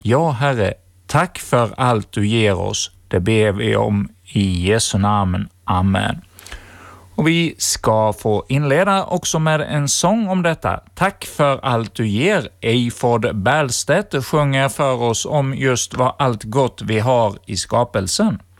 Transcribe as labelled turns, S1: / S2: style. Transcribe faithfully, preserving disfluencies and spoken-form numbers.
S1: Ja, Herre, tack för allt du ger oss. Det ber vi om i Jesu namn. Amen. Och vi ska få inleda också med en sång om detta. Tack för allt du ger. Eiford Bärlstedt sjunger för oss om just vad allt gott vi har i skapelsen.